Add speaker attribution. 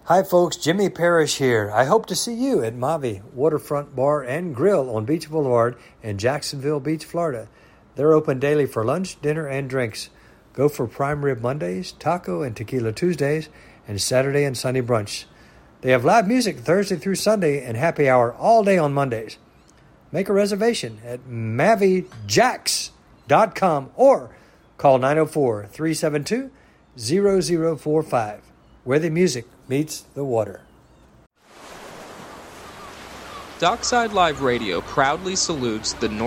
Speaker 1: Hi folks, Jimmy Parrish here. I hope to see you at Mavi Waterfront Bar and Grill on Beach Boulevard in Jacksonville Beach, Florida. They're open daily for lunch, dinner, and drinks. Go for prime rib Mondays, taco and tequila Tuesdays, and Saturday and Sunday brunch. They have live music Thursday through Sunday and happy hour all day on Mondays. Make a reservation at MaviJax.com or call 904-372-0045, where the music meets the water.
Speaker 2: Dockside Live Radio proudly salutes the